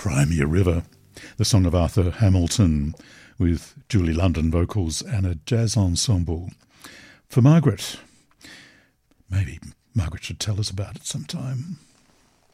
Crimea River, the song of Arthur Hamilton, with Julie London vocals and a jazz ensemble. For Margaret. Maybe Margaret should tell us about it sometime.